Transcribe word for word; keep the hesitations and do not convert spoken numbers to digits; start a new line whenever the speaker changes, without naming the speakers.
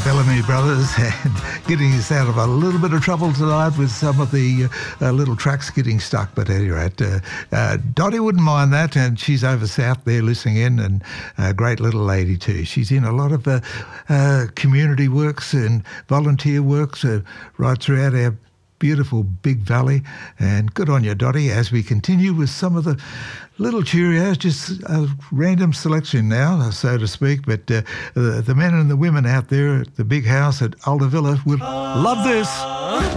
Bellamy Brothers, and getting us out of a little bit of trouble tonight with some of the uh, little tracks getting stuck. But at any rate, uh, uh, Dottie wouldn't mind that, and she's over south there listening in, and a great little lady too. She's in a lot of uh, uh, community works and volunteer works uh, right throughout our beautiful Big Valley, and good on you, Dottie, as we continue with some of the little Cheerios, just a random selection now, so to speak, but uh, the, the men and the women out there at the big house at Alder Villa will love this.